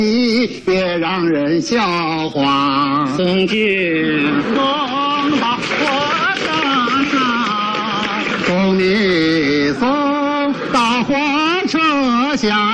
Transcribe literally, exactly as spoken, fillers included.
你别让人笑话。 送君送到火车上，送你送到火车下。